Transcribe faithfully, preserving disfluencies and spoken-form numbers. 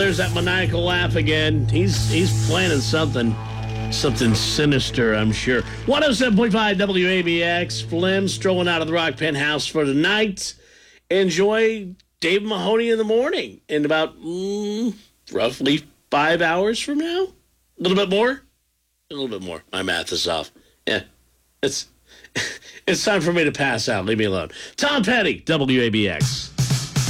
there's that maniacal laugh again. He's he's planning something, something sinister, I'm sure. one oh seven point five W A B X. Flynn strolling out of the Rock Penthouse for the night. Enjoy Dave Mahoney in the morning in about mm, roughly five hours from now. A little bit more? A little bit more. My math is off. Yeah, it's it's time for me to pass out. Leave me alone. Tom Petty, W A B X.